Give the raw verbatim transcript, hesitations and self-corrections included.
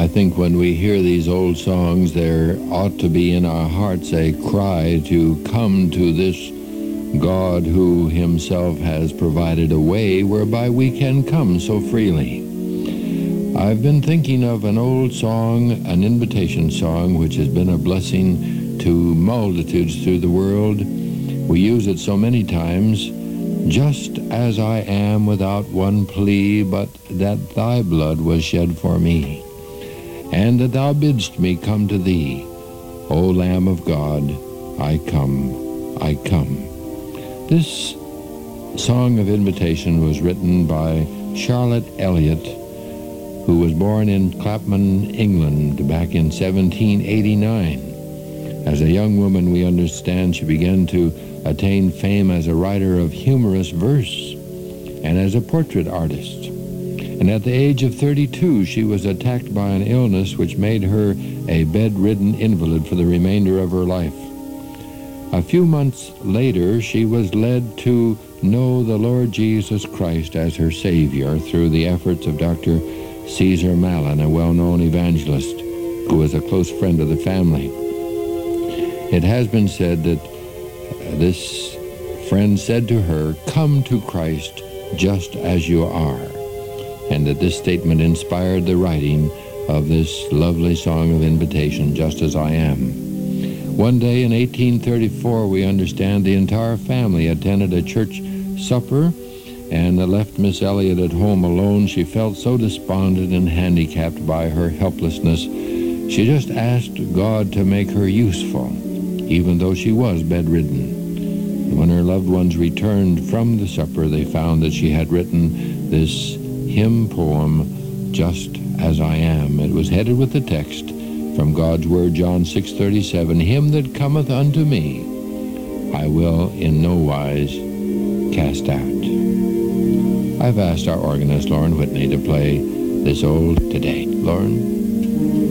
I think when we hear these old songs, there ought to be in our hearts a cry to come to this God who himself has provided a way whereby we can come so freely. I've been thinking of an old song, an invitation song, which has been a blessing to multitudes through the world. We use it so many times. Just as I am without one plea, but that thy blood was shed for me, and that thou bidst me come to thee. O Lamb of God, I come, I come. This song of invitation was written by Charlotte Elliott, who was born in Clapham, England, back in seventeen eighty-nine. As a young woman, we understand she began to attain fame as a writer of humorous verse and as a portrait artist. And at the age of thirty-two, she was attacked by an illness which made her a bedridden invalid for the remainder of her life. A few months later, she was led to know the Lord Jesus Christ as her Savior through the efforts of Doctor Caesar Mallon, a well-known evangelist who was a close friend of the family. It has been said that this friend said to her, "Come to Christ just as you are," and that this statement inspired the writing of this lovely song of invitation, Just As I Am. One day in eighteen thirty-four, we understand the entire family attended a church supper and left Miss Elliott at home alone. She felt so despondent and handicapped by her helplessness. She just asked God to make her useful, even though she was bedridden. When her loved ones returned from the supper, they found that she had written this hymn poem, Just As I Am. It was headed with the text from God's Word, John six thirty-seven, "Him that cometh unto me, I will in no wise cast out." I've asked our organist, Lauren Whitney, to play this old today. Lauren?